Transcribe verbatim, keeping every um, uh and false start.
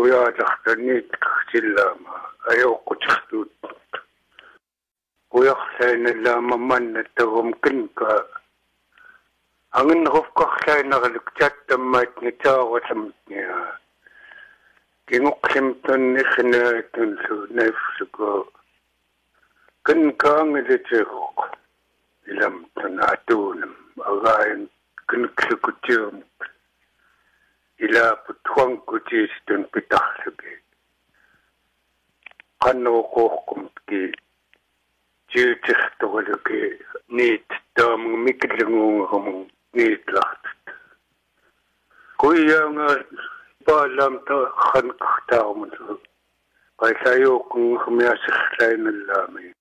uyaaqarniit qillama ayoqqutut uyarlainallama manna tagum kinka angin rufqarlainarluk tattammaat nitaarulamtnia kinguqlimtun ikhnaatun su nafsuko kinkaangilitiruq ilamtun atuunam again kinklukutium ila puthuangkutiistun pitarluki qannuuquuqqumki jiutirtoruluki niit taamung mikilunguungarum niitlartut kuyaanga paalamta khanqartaarumun qaisayuuqqunngamiasirlainallami